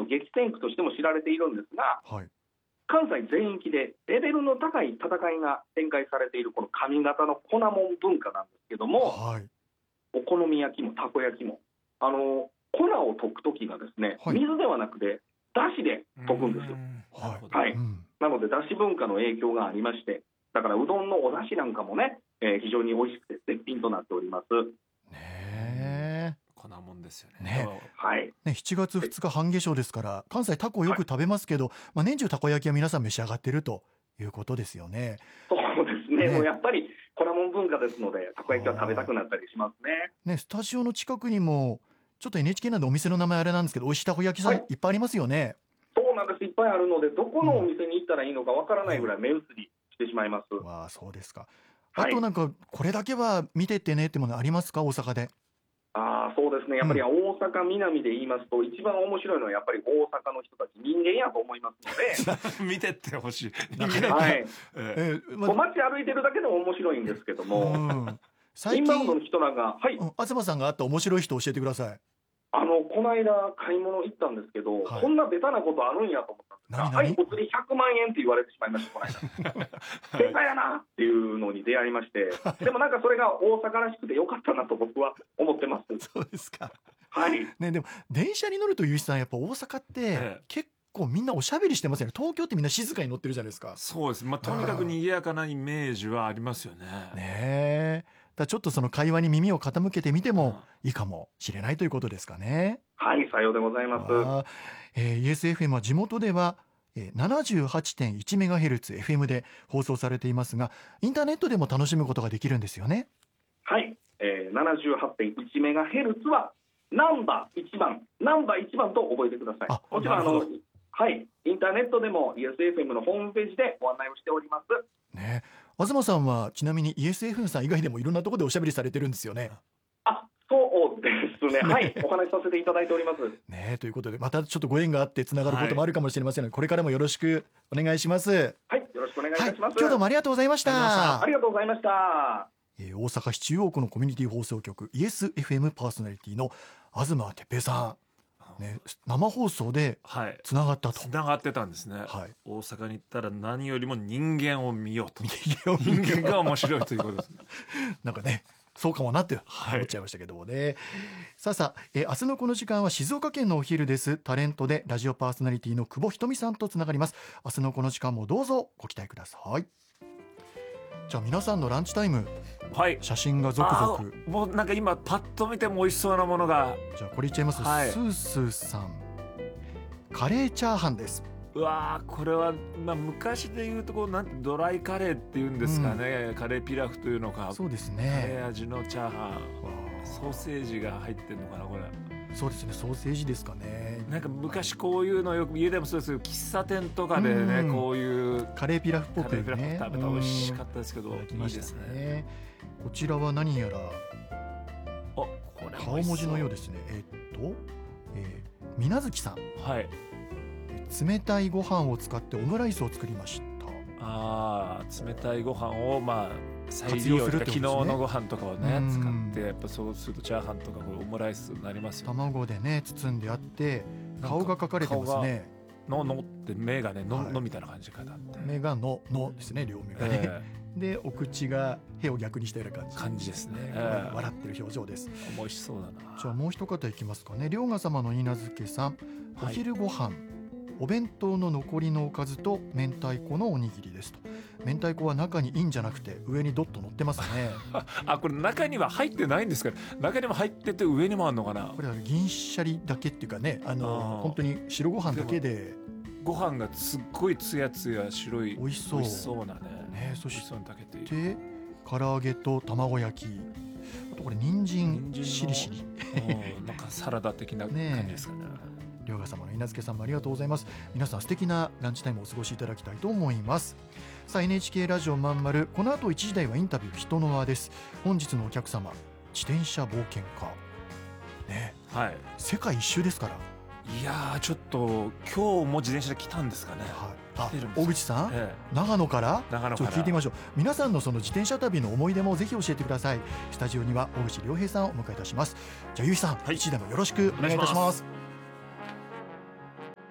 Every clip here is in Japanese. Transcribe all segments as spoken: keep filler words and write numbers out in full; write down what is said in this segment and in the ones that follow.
の激戦区としても知られているんですが、 はい、 関西全域でレベルの高い戦いが展開されているこの上方の粉もん文化なんですけども、 はい、 お好み焼きもたこ焼きもあの粉を溶くときがですね、はい、水ではなくてだしで溶くんですよ。はい、うん、なのでだし文化の影響がありまして、だからうどんのおだしなんかもね、えー、非常に美味しくて絶品となっております。 ねえ、 粉もんですよ ね, ね、はい、 ね、しちがつふつか半夏生ですから関西タコよく食べますけど、はい、まあ、年中たこ焼きは皆さん召し上がっているということですよね。 そうですね、ね、もうやっぱり粉もん文化ですのでたこ焼きは食べたくなったりしますね。 ね、スタジオの近くにもちょっと エヌエイチケー なんでお店の名前あれなんですけど、美味しいたこ焼きさん、はい、いっぱいありますよね。 そうなんです、いっぱいあるのでどこのお店に行ったらいいのかわからないぐらい目移りしてしまいます。 うん、わあ、そうですか。あとなんかこれだけは見てってねってものありますか、大阪で。 あ、そうですね、やっぱり大阪南で言いますと、うん、一番面白いのはやっぱり大阪の人たち人間やと思いますので見てってほしいはい、えーま、街歩いてるだけでも面白いんですけども、うん、最近インバウンドの人らが、はい、うん、 東さんがあった面白い人教えてください。 あのこの間買い物行ったんですけど、はい、こんなベタなことあるんやと思ったんですが、はい、お釣りひゃくまんえんって言われてしまいました、この間ベタやなっていうのに出会いまして、はい、でもなんかそれが大阪らしくてよかったなと僕は思ってます。 そうですか、 はいね、でも電車に乗るとゆうしさん、やっぱ大阪って結構みんなおしゃべりしてますよね。東京ってみんな静かに乗ってるじゃないですか。 そうです、まあ、とにかく賑やかなイメージはありますよね。 ねえ、だちょっとその会話に耳を傾けてみてもいいかもしれないということですかね。 はい、さようでございます。 えー、イーエスエフエム は地元では ななじゅうはちてんいちメガヘルツ エフエム で放送されていますが、インターネットでも楽しむことができるんですよね。 はい、えー、ななじゅうはちてんいちメガヘルツ はナンバーいちばん、ナンバーいちばんと覚えてください。あ、もちろんあの、はい、インターネットでも イーエスエフエム のホームページでご案内をしておりますね。東さんはちなみに イーエスエフエム さん以外でもいろんなところでおしゃべりされてるんですよね。 あ、そうですね、はい、お話しさせていただいておりますね。ということでまたちょっとご縁があってつながることもあるかもしれませんので、はい、これからもよろしくお願いします。 はい、よろしくお願いいたします。はい、 今日どうもありがとうございました。 ありがとうございました。 えー、大阪市中央区のコミュニティ放送局 イーエスエフエム パーソナリティの東哲平さん、ね、生放送でつながったと、 つながってたんですね。はい、大阪に行ったら何よりも人間を見ようと、人間が面白いということですねなんかね、そうかもなって思っちゃいましたけどもね。はい、さあさあ、えー、明日のこの時間は静岡県のお昼です。タレントでラジオパーソナリティの久保ひとみさんとつながります。明日のこの時間もどうぞご期待ください。じゃあ皆さんのランチタイム、はい、写真が続々。 もうなんか今パッと見ても美味しそうなものが。 じゃあこれいっちゃいます。はい、スースーさん、カレーチャーハンです。 うわー、これは、まあ、昔でいうとこうなんドライカレーっていうんですかね、うん、カレーピラフというのか。 そうですね、 カレー味のチャーハン、ソーセージが入ってるのかな、これ。 そうですね、ソーセージですかね。 なんか昔こういうのよく家でもそうですけど、喫茶店とかでね、うん、こういうカレーピラフっぽくね、 カレーピラフ食べたら美味しかったですけど、いいですね。 こちらは何やらこれ顔文字のようですね。えっと、えー、みなずきさん、 はい、 冷たいご飯を使ってオムライスを作りました。 あー、冷たいご飯をまあ再利用する、昨日のご飯とかをね使って、やっぱそうするとチャーハンとかこれオムライスになりますよね。 卵でね包んであって顔が描かれてますね。 ののって目がねの、はい、のみたいな感じかなって。 目がののですね、両目がね、えー、でお口がへを逆にしたような感じ、 感じですね、えー、笑ってる表情です。 美味しそうだな。 じゃあもう一方いきますかね。龍河様の稲漬さん、お昼ご飯、はい、お弁当の残りのおかずと明太子のおにぎりですと。明太子は中にインじゃなくて上にドッと乗ってますねあ、これ中には入ってないんですか。中にも入ってて上にもあるのかな。 これは銀シャリだけっていうかね、あの本当に白ご飯だけで、 ご飯がすっごいツヤツヤ白い、 美味しそう、 美味しそうな ね, ね。そして唐揚げと卵焼き、あとこれ人参しりしりなんかサラダ的な感じですかね。 龍河様の稲漬さんもありがとうございます。皆さん素敵なランチタイムをお過ごしいただきたいと思います。さあ エヌエイチケー ラジオまんまる、この後いちじ台はインタビュー人の輪です。本日のお客様、自転車冒険家ね、はい、世界一周ですから。 いやー、ちょっと今日も自転車で来たんですかね。 はい、あ、大口さん、ええ、長野から長野からちょっと聞いてみましょう。皆さんのその自転車旅の思い出もぜひ教えてください。スタジオには大口良平さんをお迎えいたします。じゃあゆいさん、はい、いちじ台もよろしくお願いいたします。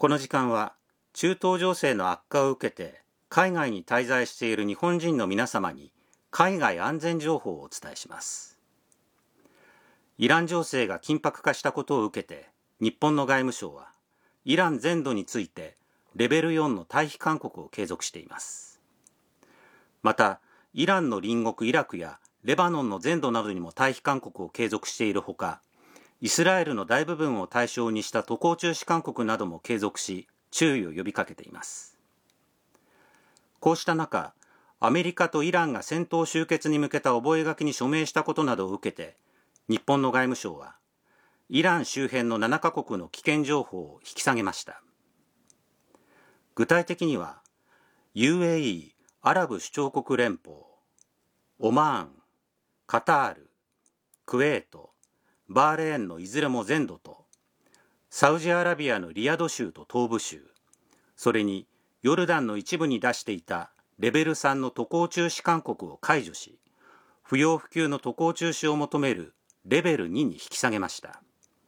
この時間は中東情勢の悪化を受けて海外に滞在している日本人の皆様に海外安全情報をお伝えします。イラン情勢が緊迫化したことを受けて日本の外務省はイラン全土についてレベルよんの退避勧告を継続しています。またイランの隣国イラクやレバノンの全土などにも退避勧告を継続しているほか、イスラエルの大部分を対象にした渡航中止勧告なども継続し、注意を呼びかけています。こうした中、アメリカとイランが戦闘終結に向けた覚書に署名したことなどを受けて、日本の外務省は、イラン周辺のななカ国の危険情報を引き下げました。具体的には、ユーエーイー、アラブ首長国連邦、オマーン、カタール、クウェート、バーレーンのいずれも全土と、サウジアラビアのリヤド州と東部州、それにヨルダンの一部に出していたレベルさんの渡航中止勧告を解除し、不要不急の渡航中止を求めるレベルにに引き下げました。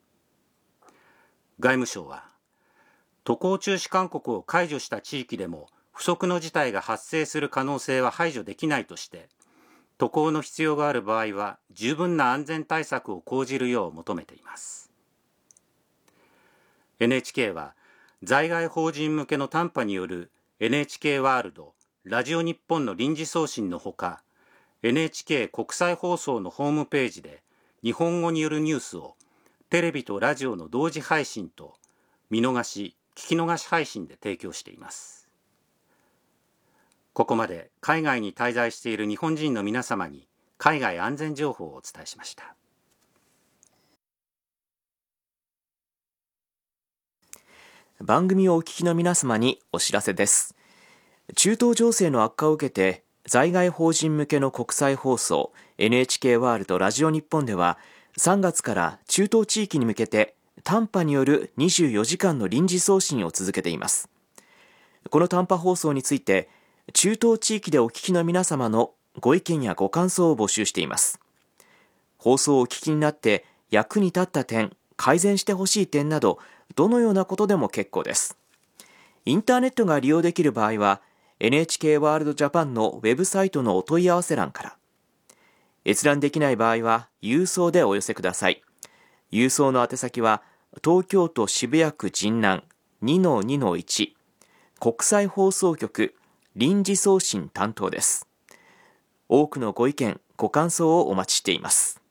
外務省は、渡航中止勧告を解除した地域でも不測の事態が発生する可能性は排除できないとして、渡航の必要がある場合は十分な安全対策を講じるよう求めています。エヌエイチケー は在外邦人向けの短波による エヌエイチケー ワールド、ラジオ日本の臨時送信のほか、エヌエイチケー 国際放送のホームページで日本語によるニュースをテレビとラジオの同時配信と見逃し、聞き逃し配信で提供しています。ここまで海外に滞在している日本人の皆様に海外安全情報をお伝えしました。 番組をお聞きの皆様にお知らせです。中東情勢の悪化を受けて在外邦人向けの国際放送 エヌエイチケー ワールドラジオ日本ではさんがつから中東地域に向けて短波によるにじゅうよじかんの臨時送信を続けています。この短波放送について中東地域でお聞きの皆様のご意見やご感想を募集しています。放送をお聞きになって役に立った点、改善してほしい点などどのようなことでも結構です。インターネットが利用できる場合は エヌエイチケー ワールドジャパンのウェブサイトのお問い合わせ欄から、閲覧できない場合は郵送でお寄せください。郵送の宛先は東京都渋谷区神南 にのにのいち 国際放送局臨時送信担当です。多くのご意見、ご感想をお待ちしています。